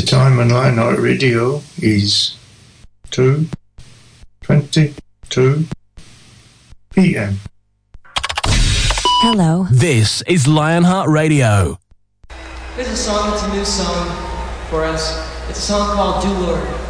time on Lionheart Radio is 2:22 p.m. Hello. This is Lionheart Radio. Here's a song that's a new song for us. It's a song called Do Lord.